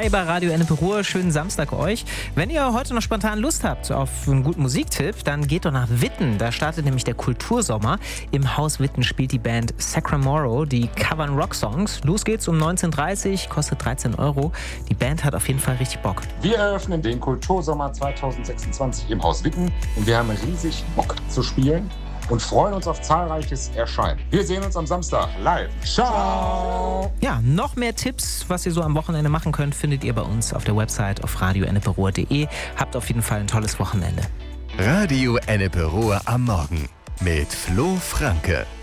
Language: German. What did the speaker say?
Hi bei Radio Ennepe Ruhr, schönen Samstag euch. Wenn ihr heute noch spontan Lust habt auf einen guten Musiktipp, dann geht doch nach Witten. Da startet nämlich der Kultursommer. Im Haus Witten spielt die Band Sacramoro, die covern Rocksongs. Los geht's um 19:30 Uhr, kostet 13 Euro. Die Band hat auf jeden Fall richtig Bock. Wir eröffnen den Kultursommer 2026 im Haus Witten und wir haben riesig Bock zu spielen und freuen uns auf zahlreiches Erscheinen. Wir sehen uns am Samstag live. Ciao! Ja, noch mehr Tipps, was ihr so am Wochenende machen könnt, findet ihr bei uns auf der Website auf radioenneperuhr.de. Habt auf jeden Fall ein tolles Wochenende. Radio Ennepe Ruhr am Morgen mit Flo Franke.